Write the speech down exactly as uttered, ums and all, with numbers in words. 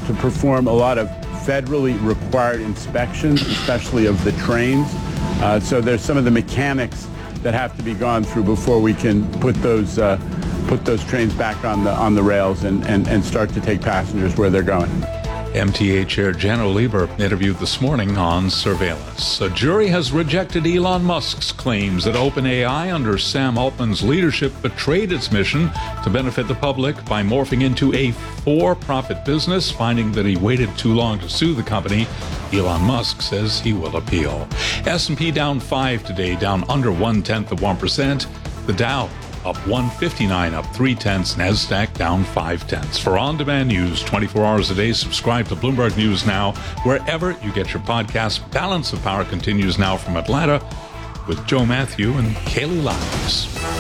to perform a lot of federally required inspections, especially of the trains. Uh, so there's some of the mechanics that have to be gone through before we can put those uh, put those trains back on the on the rails and, and, and start to take passengers where they're going. M T A Chair Janno Lieber interviewed this morning on surveillance. A jury has rejected Elon Musk's claims that OpenAI under Sam Altman's leadership betrayed its mission to benefit the public by morphing into a for-profit business, finding that he waited too long to sue the company. Elon Musk says he will appeal. S and P down five today, down under one-tenth of one percent. The Dow up one fifty-nine, up three tenths. NASDAQ down five tenths. For on-demand news twenty-four hours a day, subscribe to Bloomberg News Now wherever you get your podcasts. Balance of Power continues now from Atlanta with Joe Matthew and Kaylee Lyons.